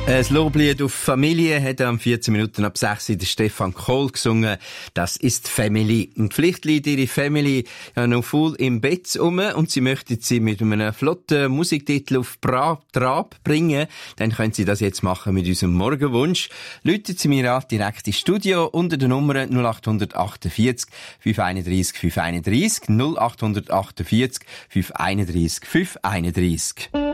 Ein Loblied auf Familie hat am 14 Minuten ab 6 der Stefan Kohl gesungen. Das ist Family. Und vielleicht liegt ihre Family ja noch voll im Bett rum und sie möchten sie mit einem flotten Musiktitel auf Trab bringen. Dann können sie das jetzt machen mit unserem Morgenwunsch. Läutet sie mir an, direkt ins Studio unter der Nummer 0848 531 531 0848 531 531.